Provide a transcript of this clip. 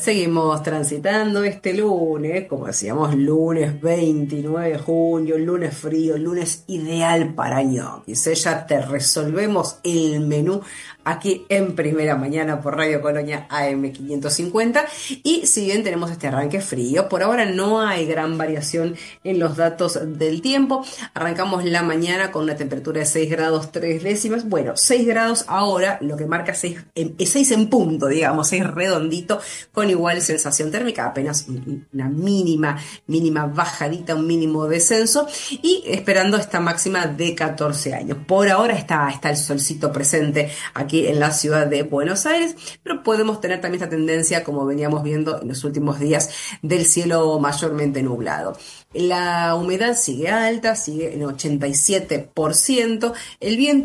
Seguimos transitando este lunes, como decíamos, lunes 29 de junio, lunes frío, lunes ideal para ñoquis. Ya te resolvemos el menú aquí en Primera Mañana por Radio Colonia AM 550. Y si bien tenemos este arranque frío, por ahora no hay gran variación en los datos del tiempo. Arrancamos la mañana con una temperatura de 6 grados 3 décimas. Bueno, 6 grados ahora, lo que marca 6 en punto, digamos, 6 redondito, con igual sensación térmica, apenas una mínima bajadita, un mínimo descenso, y esperando esta máxima de 14 años. Por ahora está el solcito presente aquí en la ciudad de Buenos Aires, pero podemos tener también esta tendencia, como veníamos viendo en los últimos días, del cielo mayormente nublado. La humedad sigue alta, sigue en 87%, el viento